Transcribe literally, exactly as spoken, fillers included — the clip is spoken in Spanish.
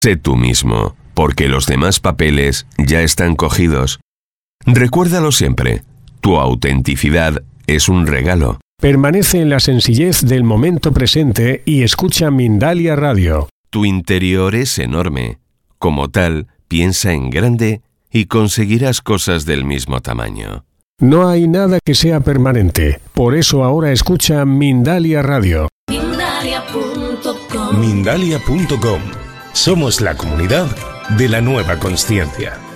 Sé tú mismo, porque los demás papeles ya están cogidos. Recuérdalo siempre, tu autenticidad es un regalo. Permanece en la sencillez del momento presente y escucha Mindalia Radio. Tu interior es enorme. Como tal, piensa en grande y conseguirás cosas del mismo tamaño. No hay nada que sea permanente. Por eso ahora escucha Mindalia Radio. Mindalia punto com. Mindalia punto com. Somos la comunidad de la nueva consciencia.